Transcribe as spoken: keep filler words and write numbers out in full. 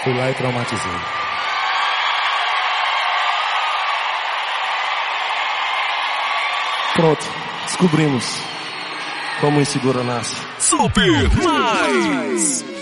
Fui lá e traumatizei. Pronto, descobrimos como o inseguro nasce. Super Mais!